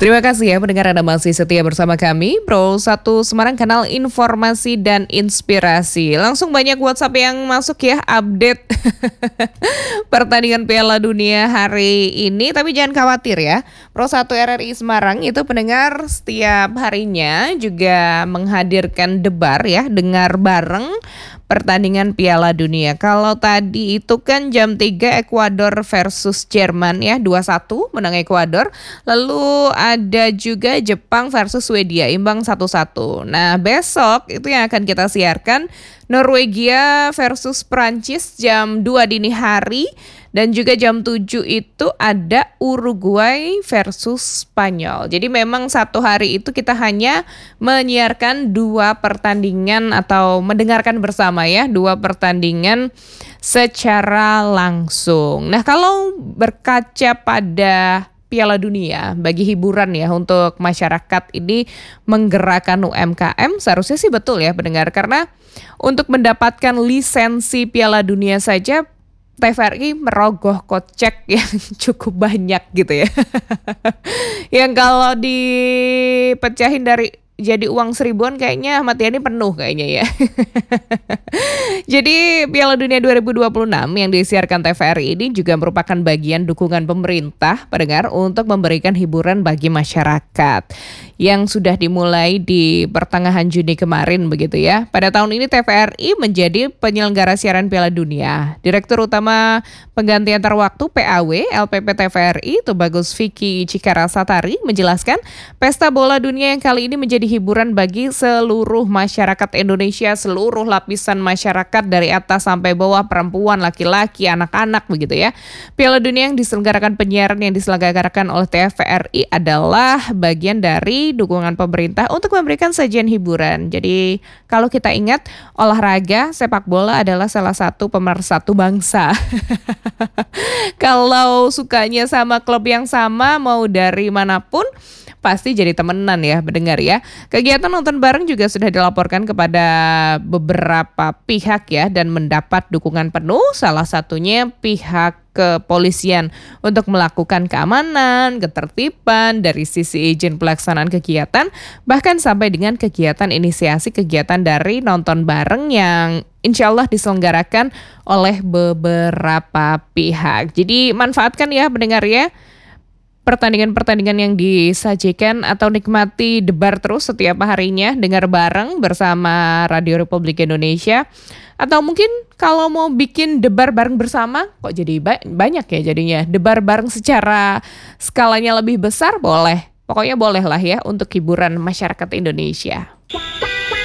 Terima kasih ya pendengar Anda masih setia bersama kami Pro1 Semarang, kanal informasi dan inspirasi. Langsung banyak WhatsApp yang masuk ya, update pertandingan Piala Dunia hari ini. Tapi jangan khawatir ya, Pro1 RRI Semarang itu pendengar setiap harinya juga menghadirkan debar ya, dengar bareng pertandingan Piala Dunia. Kalau tadi itu kan jam 3 Ekuador versus Jerman ya, 2-1 menang Ekuador. Lalu ada juga Jepang versus Swedia, imbang 1-1. Nah, besok itu yang akan kita siarkan Norwegia versus Prancis jam 2 dini hari. Dan juga jam 7 itu ada Uruguay versus Spanyol. Jadi memang satu hari itu kita hanya menyiarkan 2 pertandingan atau mendengarkan bersama ya, 2 pertandingan secara langsung. Nah, kalau berkaca pada Piala Dunia bagi hiburan ya untuk masyarakat ini menggerakkan UMKM, seharusnya sih betul ya pendengar, karena untuk mendapatkan lisensi Piala Dunia saja TVRI merogoh kocek yang cukup banyak gitu ya. Yang kalau dipecahin dari jadi uang 1.000-an kayaknya Ahmad Yani penuh kayaknya ya. Jadi Piala Dunia 2026 yang disiarkan TVRI ini juga merupakan bagian dukungan pemerintah pendengar untuk memberikan hiburan bagi masyarakat yang sudah dimulai di pertengahan Juni kemarin begitu ya. Pada tahun ini TVRI menjadi penyelenggara siaran Piala Dunia. Direktur Utama Pengganti Antar Waktu PAW LPP TVRI Tubagus Vicky Cikarasatari menjelaskan pesta bola dunia yang kali ini menjadi hiburan bagi seluruh masyarakat Indonesia, seluruh lapisan masyarakat dari atas sampai bawah, perempuan, laki-laki, anak-anak begitu ya. Piala Dunia yang diselenggarakan penyiaran yang diselenggarakan oleh TVRI adalah bagian dari dukungan pemerintah untuk memberikan sajian hiburan. Jadi kalau kita ingat, olahraga sepak bola adalah salah satu pemersatu bangsa. Kalau sukanya sama klub yang sama, mau dari manapun, pasti jadi temenan ya mendengar ya. Kegiatan nonton bareng juga sudah dilaporkan kepada beberapa pihak ya dan mendapat dukungan penuh, salah satunya pihak kepolisian untuk melakukan keamanan, ketertiban dari sisi izin pelaksanaan kegiatan, bahkan sampai dengan kegiatan inisiasi kegiatan dari nonton bareng yang insya Allah diselenggarakan oleh beberapa pihak. Jadi manfaatkan ya mendengar ya pertandingan-pertandingan yang disajikan atau nikmati debar terus setiap harinya, dengar bareng bersama Radio Republik Indonesia. Atau mungkin kalau mau bikin debar bareng bersama, kok jadi banyak ya jadinya. Debar bareng secara skalanya lebih besar boleh. Pokoknya boleh lah ya untuk hiburan masyarakat Indonesia.